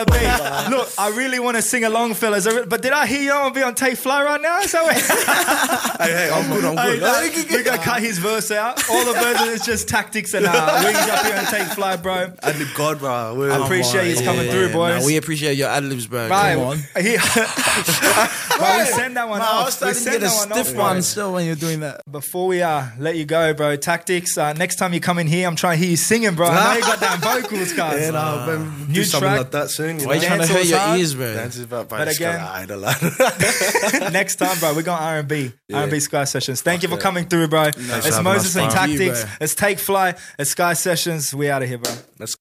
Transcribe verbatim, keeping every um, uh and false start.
Look, I really want to sing along, fellas. But did I hear you want to be on Take Fly right now? So hey, hey, I'm good, I'm good. Hey, no, we're going to cut his verse out. All the verses is just tactics and uh, wings up here on Take Fly, bro. Ad-lib God, bro. We're I appreciate you coming yeah, through, yeah, boys. Nah, we appreciate your ad-libs, bro. Right. Come on. He, bro, we send that one Man, I off. was starting we to get a that one stiff off, one bro. still when you're doing that. Before we uh, let you go, bro, tactics. Uh, next time you come in here, I'm trying to hear you singing, bro. I know you got that vocals, guys. Yeah, no, but New do something track. like that soon. You Why are you know? trying to Dance hurt was your hard. ears, bro? Dance is about, But again- again, Next time, bro, we're going R and B. Yeah. R and B Sky Sessions. Thank you for Okay. coming through, bro. Thanks It's for having Moses us, and bro. Tactics. Thank you, bro. It's Take Fly. It's Sky Sessions. We out of here, bro. Let's